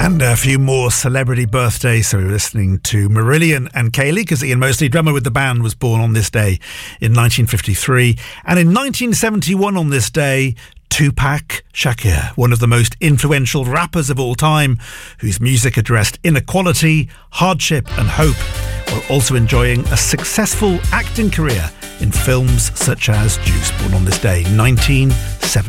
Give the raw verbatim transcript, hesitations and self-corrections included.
And a few more celebrity birthdays. So we were listening to Marillion and Kayleigh, because Ian Mosley, drummer with the band, was born on this day in nineteen fifty-three. And in nineteen seventy-one on this day, Tupac Shakur, one of the most influential rappers of all time, whose music addressed inequality, hardship and hope, while also enjoying a successful acting career in films such as Juice, born on this day, nineteen seventy-one.